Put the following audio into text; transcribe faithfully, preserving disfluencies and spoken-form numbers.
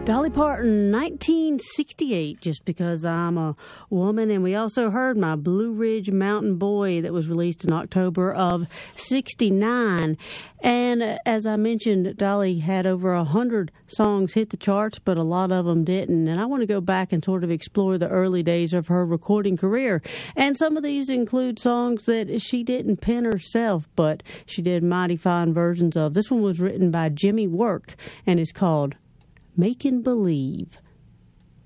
Dolly Parton, nineteen sixty-eight, Just Because I'm a Woman. And we also heard My Blue Ridge Mountain Boy that was released in October of sixty-nine. And uh, as I mentioned, Dolly had over a hundred songs hit the charts, but a lot of them didn't. And I want to go back and sort of explore the early days of her recording career. And some of these include songs that she didn't pen herself, but she did mighty fine versions of. This one was written by Jimmy Work and is called Making Believe.